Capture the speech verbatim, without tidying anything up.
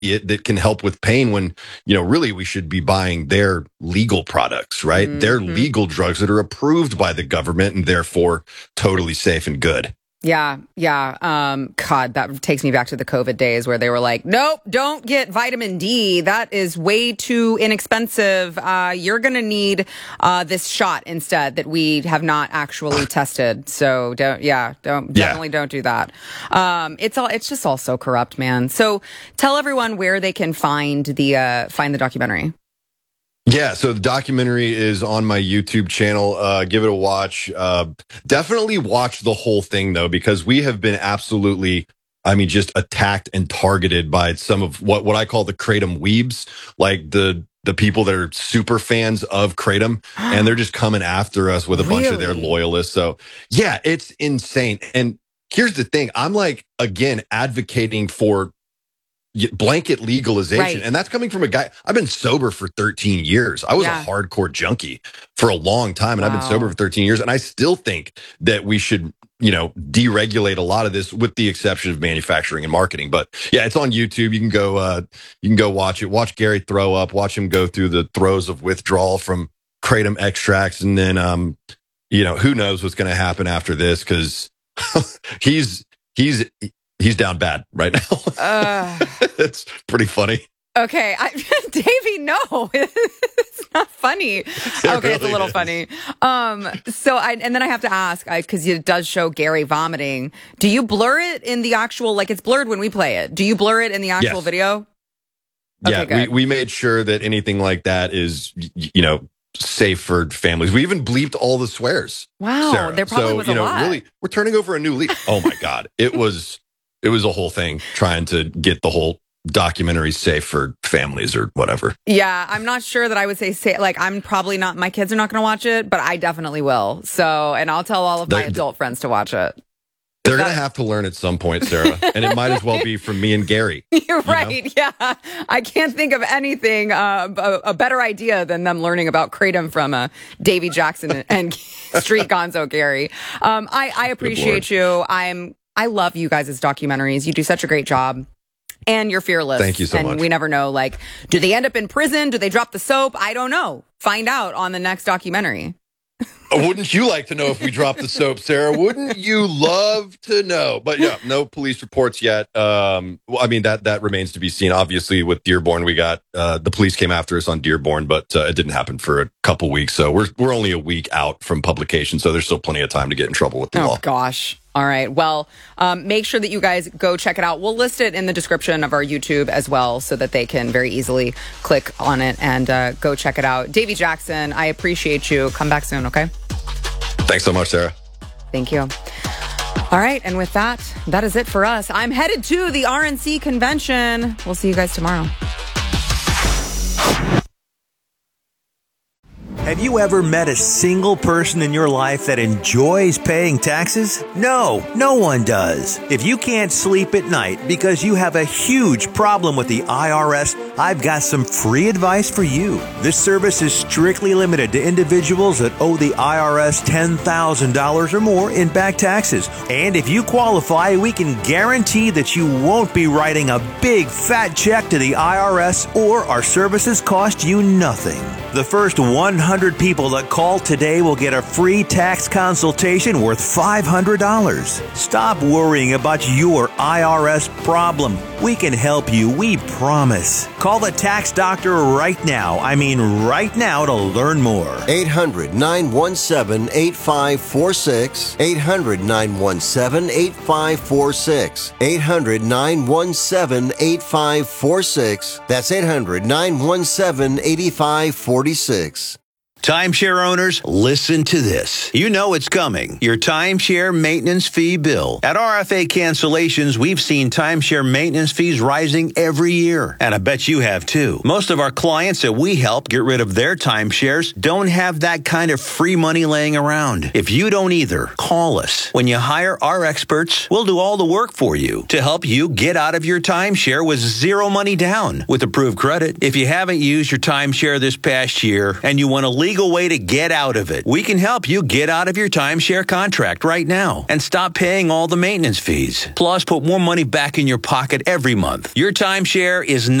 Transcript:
it that can help with pain when, you know, really we should be buying their legal products, right? Mm-hmm. They're legal drugs that are approved by the government and therefore totally safe and good. Yeah, yeah. Um, God, that takes me back to the COVID days where they were like, nope, don't get vitamin D. That is way too inexpensive. Uh, you're going to need uh, this shot instead that we have not actually tested. So don't, yeah, don't, Yeah. definitely don't do that. Um, it's all, it's just all so corrupt, man. So tell everyone where they can find the, uh, find the documentary. Yeah, so the documentary is on my YouTube channel. Uh, give it a watch. Uh, definitely watch the whole thing, though, because we have been absolutely, I mean, just attacked and targeted by some of what, what I call the Kratom weebs, like the the people that are super fans of Kratom, and they're just coming after us with a bunch of their Really? loyalists. So, yeah, it's insane. And here's the thing. I'm like, again, advocating for blanket legalization. Right. And that's coming from a guy. I've been sober for thirteen years. I was Yeah. a hardcore junkie for a long time, and I've been Wow. sober for thirteen years. And I still think that we should, you know, deregulate a lot of this, with the exception of manufacturing and marketing. But yeah, it's on YouTube. You can go, uh, you can go watch it. Watch Gary throw up. Watch him go through the throes of withdrawal from Kratom extracts, and then, um, you know, who knows what's going to happen after this, because he's he's. He's down bad right now. Uh, It's pretty funny. okay. I, Davey, no, it's not funny. Okay, it's a really little is. funny. Um, so I, and then I have to ask, because it does show Gary vomiting. Do you blur it in the actual, like it's blurred when we play it. Do you blur it in the actual Yes. video? Yeah, Okay, we, good. we made sure that anything like that is, y- you know, safe for families. We even bleeped all the swears. Wow, Sarah. there probably so, was you a know, lot. really, we're turning over a new leaf. Oh my God. It was, it was a whole thing trying to get the whole documentary safe for families or whatever. Yeah, I'm not sure that I would say, say like I'm probably not, my kids are not going to watch it, but I definitely will. So, and I'll tell all of my They- adult friends to watch it. They're that- going to have to learn at some point, Sarah. And it might as well be from me and Gary. You're right. Yeah. I can't think of anything, uh, a, a better idea than them learning about Kratom from uh, Davy Jackson and Street Gonzo Gary. Um, I, I appreciate you. I'm, I love you guys' documentaries. You do such a great job. And you're fearless. Thank you so and much. we never know, like, do they end up in prison? Do they drop the soap? I don't know. Find out on the next documentary. Wouldn't you like to know if we dropped the soap, Sarah? Wouldn't you love to know? But yeah, no police reports yet. Um, well, I mean, that that remains to be seen. Obviously, with Dearborn, we got uh, the police came after us on Dearborn, but uh, it didn't happen for a couple weeks. So we're we're only a week out from publication. So there's still plenty of time to get in trouble with the Oh, law. gosh. All right. Well, um, make sure that you guys go check it out. We'll list it in the description of our YouTube as well so that they can very easily click on it and uh, go check it out. Davy Jackson, I appreciate you. Come back soon, okay? Thanks so much, Sarah. Thank you. All right. And with that, that is it for us. I'm headed to the R N C convention. We'll see you guys tomorrow. Have you ever met a single person in your life that enjoys paying taxes? No, no one does. If you can't sleep at night because you have a huge problem with the I R S, I've got some free advice for you. This service is strictly limited to individuals that owe the I R S ten thousand dollars or more in back taxes. And if you qualify, we can guarantee that you won't be writing a big fat check to the I R S, or our services cost you nothing. The first one hundred people that call today will get a free tax consultation worth five hundred dollars. Stop worrying about your I R S problem. We can help you, we promise. Call the tax doctor right now. I mean right now to learn more. eight hundred, nine one seven, eight five four six. eight hundred, nine one seven, eight five four six. eight hundred, nine one seven, eight five four six. That's eight hundred, nine one seven, eight five four six. Timeshare owners, listen to this. You know it's coming. Your timeshare maintenance fee bill. At R F A Cancellations, we've seen timeshare maintenance fees rising every year. And I bet you have too. Most of our clients that we help get rid of their timeshares don't have that kind of free money laying around. If you don't either, call us. When you hire our experts, we'll do all the work for you to help you get out of your timeshare with zero money down with approved credit. If you haven't used your timeshare this past year and you want to legally legal way to get out of it. We can help you get out of your timeshare contract right now and stop paying all the maintenance fees. Plus, put more money back in your pocket every month. Your timeshare is